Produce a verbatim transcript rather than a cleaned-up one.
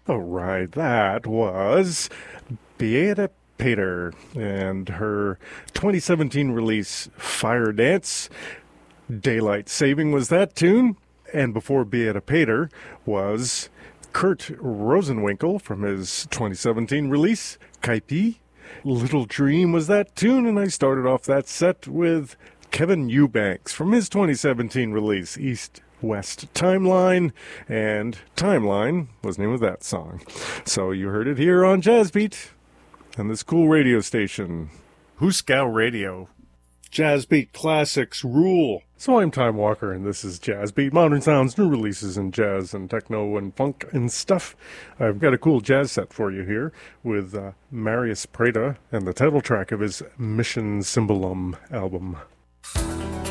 All right, that was Beata Pater and her twenty seventeen release Fire Dance. Daylight Saving was that tune. And before Beata Pater was Kurt Rosenwinkel from his twenty seventeen release Kaipi. Little Dream was that tune, and I started off that set with Kevin Eubanks from his twenty seventeen release East West Timeline, and Timeline was the name of that song. So you heard it here on Jazzbeat and this cool radio station, Hooskow Radio. Jazzbeat classics rule. So I'm Time Walker, and this is Jazzbeat. Modern sounds, new releases in jazz and techno and funk and stuff. I've got a cool jazz set for you here with uh, Marius Preda and the title track of his Mission Symbolum album.